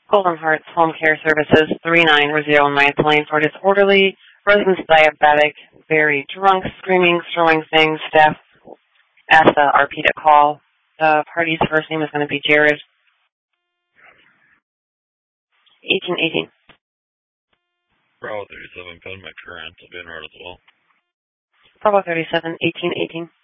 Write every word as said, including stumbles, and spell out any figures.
Golden Hearts Home Care Services, three nine zero Ninth Lane for disorderly, residents diabetic, very drunk, screaming, throwing things. Staff asked the R P to call. The party's first name is going to be Jared. eighteen eighteen. Bravo thirty-seven, Pen McCurrent will be in route as well. Bravo thirty-seven, eighteen eighteen.